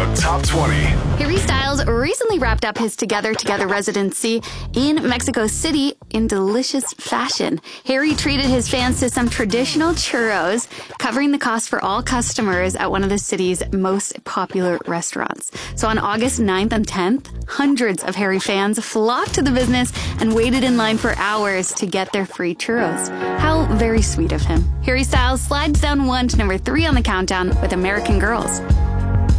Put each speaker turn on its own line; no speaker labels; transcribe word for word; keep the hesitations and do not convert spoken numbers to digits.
Top twenty.
Harry Styles recently wrapped up his Together Together residency in Mexico City in delicious fashion. Harry treated his fans to some traditional churros, covering the cost for all customers at one of the city's most popular restaurants. So on August ninth and tenth, hundreds of Harry fans flocked to the business and waited in line for hours to get their free churros. How very sweet of him. Harry Styles slides down one to number three on the countdown with American Girls.